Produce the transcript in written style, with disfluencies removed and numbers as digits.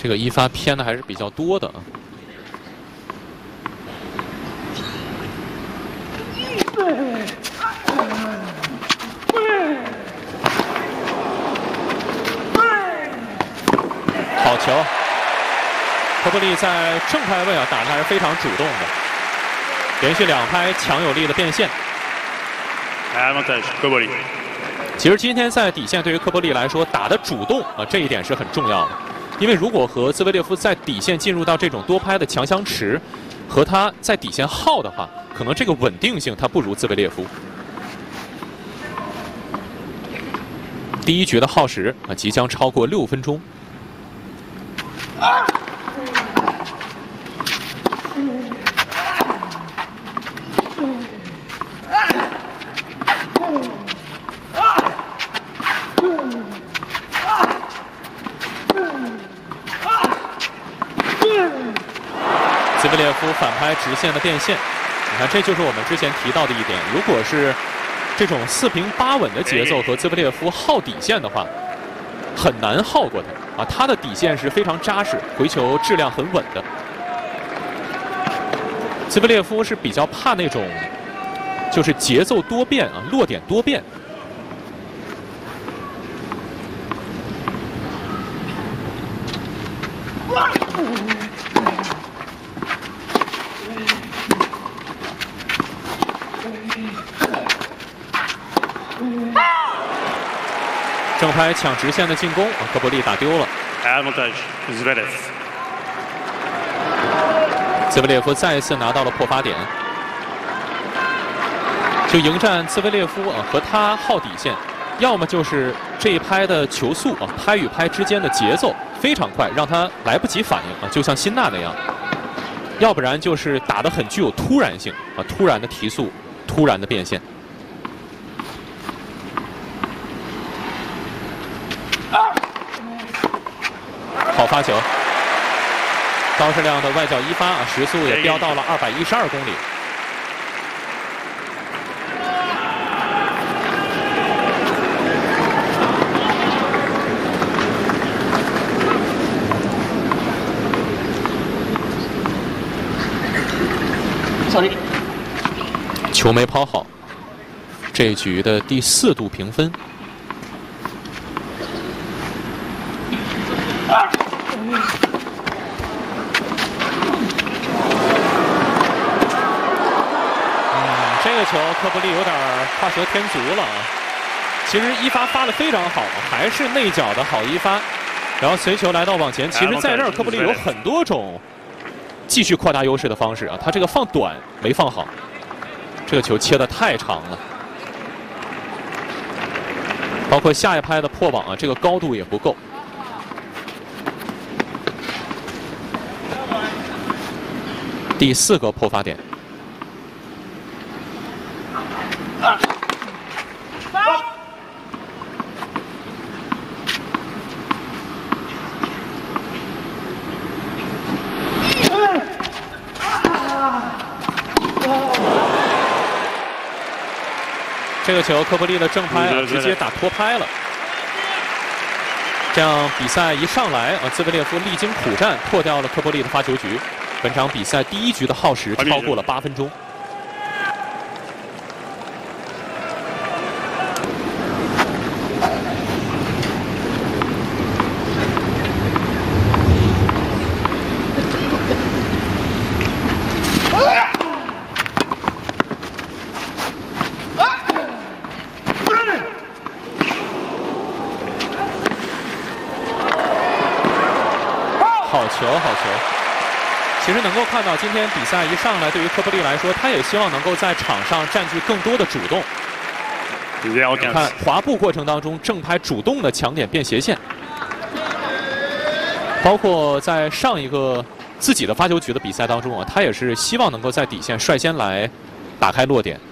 个一发偏的还是比较多的啊。好球！科波利在正拍位啊打的还是非常主动的，连续2拍强有力的变现。 科波利。 其实今天在底线对于科波利来说打的主动啊，这一点是很重要的。因为如果和兹维列夫在底线进入到这种多拍的强相持，和他在底线耗的话，可能这个稳定性他不如兹维列夫。第1局的耗时啊即将超过6分钟。兹维列夫反拍直线的变现，你看，这就是我们之前提到的一点。如果是这种4平8稳的节奏和兹维列夫耗底线的话，很难耗过他啊。他的底线是非常扎实，回球质量很稳的。兹维列夫是比较怕那种就是节奏多变啊，落点多变。正拍抢直线的进攻，科波利打丢了。兹维列夫再一次拿到了破发点，就迎战兹维列夫啊，和他耗底线，要么就是这一拍的球速啊，拍与拍之间的节奏非常快，让他来不及反应啊，就像辛纳那样；要不然就是打得很具有突然性啊，突然的提速，突然的变现。好发球，高质量的外角一发啊，时速也飙到了212公里。球没抛好，这一局的第4度评分。这个球科波利有点画蛇添足了啊！其实一发发得非常好，还是内角的好一发，然后随球来到网前。其实在这儿科波利有很多种继续扩大优势的方式啊，他这个放短没放好，这个球切得太长了，包括下一拍的破网啊，这个高度也不够。第4个破发点。这个球科波利的正拍啊，直接打脱拍了。这样比赛一上来啊，兹维列夫历经苦战破掉了科波利的发球局。本场比赛第1局的耗时超过了8分钟。好球，好球！其实能够看到，今天比赛一上来，对于科波利来说，他也希望能够在场上占据更多的主动。你看滑步过程当中，正拍主动的抢点变斜线，包括在上一个自己的发球局的比赛当中啊，他也是希望能够在底线率先来打开落点。